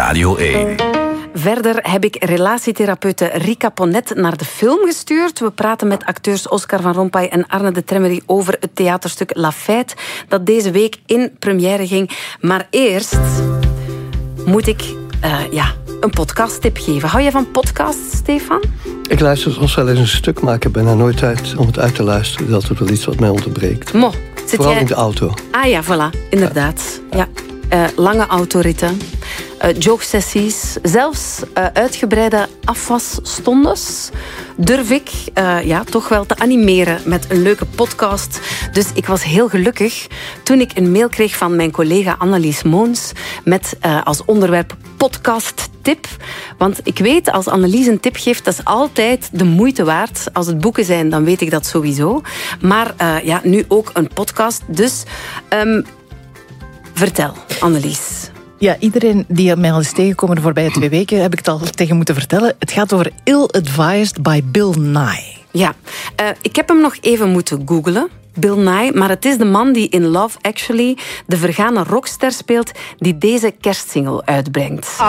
Radio 1. Verder heb ik relatietherapeute Rika Ponet naar de film gestuurd. We praten met acteurs Oscar van Rompuy en Arne de Tremmery over het theaterstuk La Fête, dat deze week in première ging. Maar eerst moet ik een podcasttip geven. Hou je van podcasts, Stefan? Ik luister soms wel eens een stuk, maar ik heb bijna nooit tijd om het uit te luisteren. Dat is altijd wel iets wat mij onderbreekt. Vooral in de auto. Ah ja, voilà, inderdaad. Ja. Lange autoritten, jogsessies, zelfs uitgebreide afwasstondes durf ik toch wel te animeren met een leuke podcast. Dus ik was heel gelukkig toen ik een mail kreeg van mijn collega Annelies Moons met als onderwerp podcasttip. Want ik weet, als Annelies een tip geeft, dat is altijd de moeite waard. Als het boeken zijn, dan weet ik dat sowieso. Maar nu ook een podcast. Dus vertel, Annelies. Ja, iedereen die mij al is tegengekomen de voorbije 2 weken, heb ik het al tegen moeten vertellen. Het gaat over Ill-Advised by Bill Nye. Ja, ik heb hem nog even moeten googlen. Bill Nye, maar het is de man die in Love Actually de vergane rockster speelt die deze kerstsingle uitbrengt.